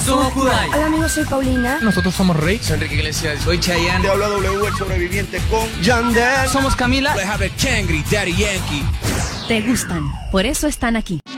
Somos Kudai. Hola amigos, soy Paulina. Nosotros somos Rey. Soy Enrique Iglesias. Soy Chayanne. Te habla W, el sobreviviente con Yandel. Somos Camila. Changri, Daddy Yankee. Te gustan, por eso están aquí.